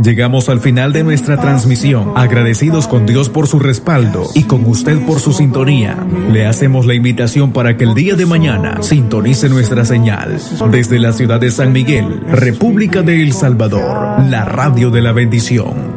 Llegamos al final de nuestra transmisión, agradecidos con Dios por su respaldo y con usted por su sintonía. Le hacemos la invitación para que el día de mañana sintonice nuestra señal desde la ciudad de San Miguel, República de El Salvador, la radio de la bendición.